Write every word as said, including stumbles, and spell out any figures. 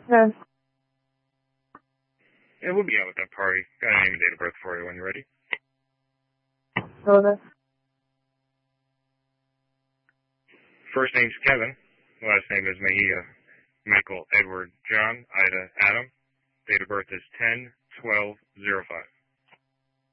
No. Yeah, we'll be out with that party. Got a name and date of birth for you when you're ready. Hold on. First name's Kevin. Last name is Mejia. Michael, Edward, John, Ida, Adam. Date of birth is ten twelve oh five.